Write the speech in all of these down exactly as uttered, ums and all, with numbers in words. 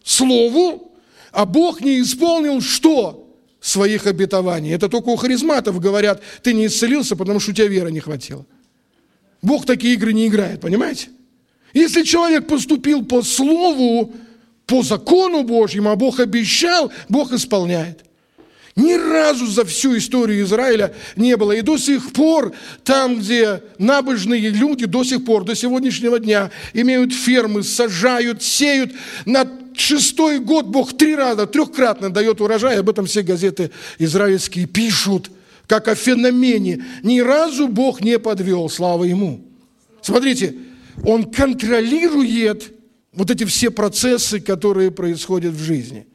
слову, а Бог не исполнил что? Своих обетований. Это только у харизматов говорят, ты не исцелился, потому что у тебя веры не хватило. Бог такие игры не играет, понимаете? Если человек поступил по слову, по закону Божьему, а Бог обещал, Бог исполняет. Ни разу за всю историю Израиля не было. И до сих пор, там, где набожные люди, до сих пор, до сегодняшнего дня имеют фермы, сажают, сеют. На шестой год Бог три раза, трехкратно дает урожай. Об этом все газеты израильские пишут, как о феномене. Ни разу Бог не подвел, слава Ему. Смотрите, Он контролирует вот эти все процессы, которые происходят в жизни.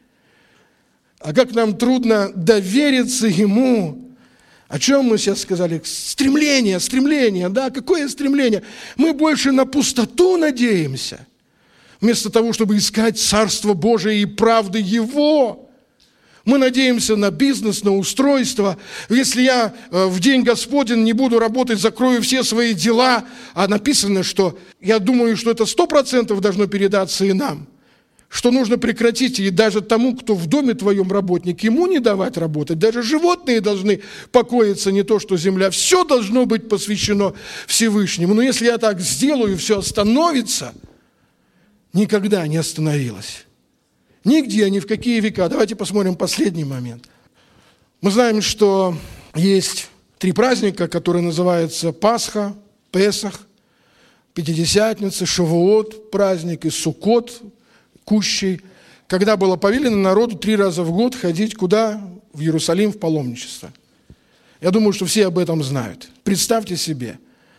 А как нам трудно довериться Ему. О чем мы сейчас сказали? Стремление, стремление, да, какое стремление? Мы больше на пустоту надеемся, вместо того, чтобы искать Царство Божие и правды Его. Мы надеемся на бизнес, на устройство. Если я в день Господень не буду работать, закрою все свои дела, а написано, что я думаю, что это сто процентов должно передаться и нам, что нужно прекратить, и даже тому, кто в доме твоем работник, ему не давать работать. Даже животные должны покоиться, не то что земля. Все должно быть посвящено Всевышнему. Но если я так сделаю, все остановится. Никогда не остановилось. Нигде, ни в какие века. Давайте посмотрим последний момент. Мы знаем, что есть три праздника, которые называются Пасха, Песах, Пятидесятница, Шавуот праздник и Суккот, Кущей, когда было повелено народу три раза в год ходить куда? В Иерусалим в паломничество. Я думаю, что все об этом знают. Представьте себе.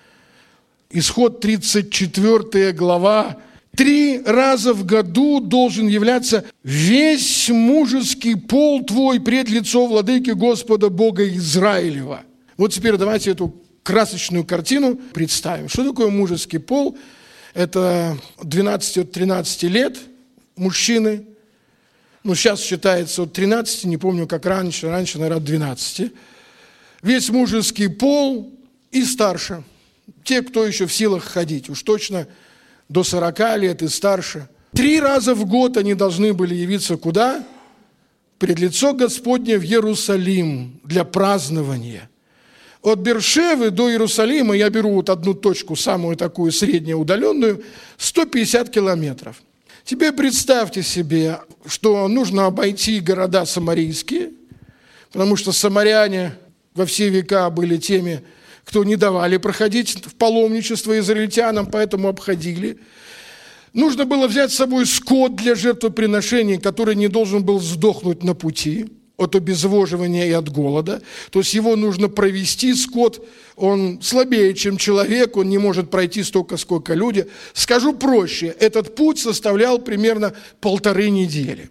Исход тридцать четвёртая глава. Три раза в году должен являться весь мужеский пол твой пред лицо владыки Господа Бога Израилева. Вот теперь давайте эту красочную картину представим. Что такое мужеский пол? Это двенадцать-тринадцать лет мужчины. Ну, сейчас считается от тринадцати, не помню, как раньше. Раньше, наверное, от двенадцати. Весь мужеский пол и старше. Те, кто еще в силах ходить. Уж точно до сорока лет и старше. Три раза в год они должны были явиться куда? Пред лицо Господне в Иерусалим для празднования. От Бершевы до Иерусалима, я беру вот одну точку, самую такую среднюю удаленную, сто пятьдесят километров. Теперь представьте себе, что нужно обойти города самарийские, потому что самаряне во все века были теми, кто не давали проходить в паломничество израильтянам, поэтому обходили. Нужно было взять с собой скот для жертвоприношений, который не должен был сдохнуть на пути от обезвоживания и от голода. То есть его нужно провести, скот, он слабее, чем человек, он не может пройти столько, сколько люди. Скажу проще, этот путь составлял примерно полторы недели.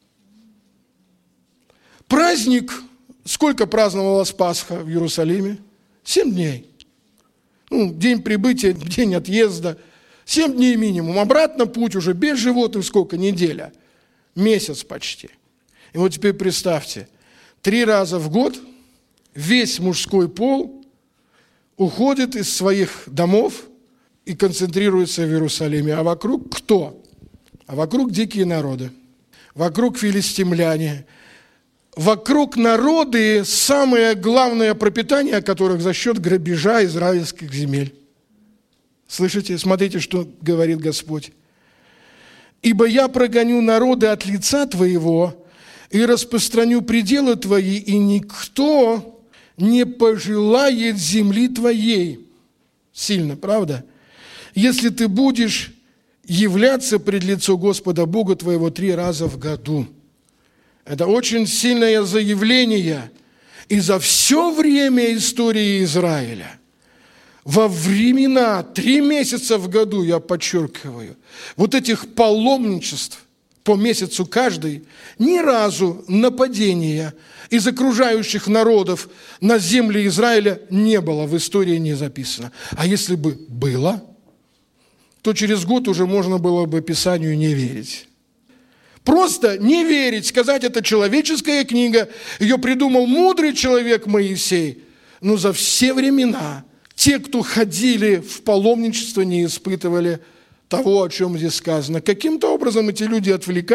Праздник, сколько праздновалась Пасха в Иерусалиме? Семь дней. Ну, день прибытия, день отъезда. Семь дней минимум. Обратно путь уже без животных сколько? Неделя. Месяц почти. И вот теперь представьте, три раза в год весь мужской пол уходит из своих домов и концентрируется в Иерусалиме. А вокруг кто? А вокруг дикие народы. Вокруг филистимляне. Вокруг народы самое главное пропитание, которых за счет грабежа израильских земель. Слышите? Смотрите, что говорит Господь. «Ибо я прогоню народы от лица твоего и распространю пределы твои, и никто не пожелает земли твоей». Сильно, правда? «Если ты будешь являться пред лицо Господа Бога твоего три раза в году». Это очень сильное заявление. И за все время истории Израиля, во времена, три месяца в году, я подчеркиваю, вот этих паломничеств, по месяцу каждый, ни разу нападения из окружающих народов на земли Израиля не было, в истории не записано. А если бы было, то через год уже можно было бы Писанию не верить. Просто не верить, сказать, это человеческая книга, ее придумал мудрый человек Моисей. Но за все времена те, кто ходили в паломничество, не испытывали того, о чем здесь сказано. Каким-то образом эти люди отвлекались